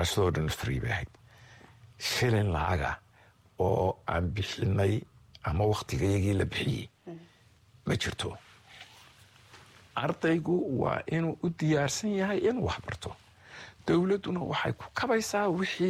waxbarashadoo dhan free bay ahayd shilin lacaga oo aan bixinay ama waqtigayagii la bixiyey ma jirto ardaygu waa inuu u diyaarsan yahay inuu wax barto dowladduna waxay ku kabaysaa wixii